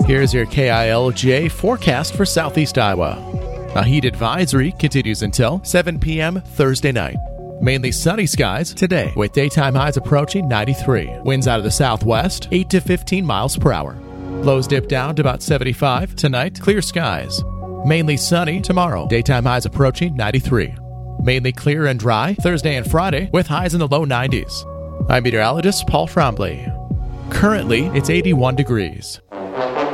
Here's your KILJ forecast for southeast Iowa. A heat advisory continues until 7 p.m. Thursday night. Mainly sunny skies today, with daytime highs approaching 93. Winds out of the southwest, 8 to 15 miles per hour. Lows dip down to about 75. Tonight, clear skies. Mainly sunny tomorrow, daytime highs approaching 93. Mainly clear and dry Thursday and Friday, with highs in the low 90s. I'm meteorologist Paul Frombley. Currently, it's 81 degrees.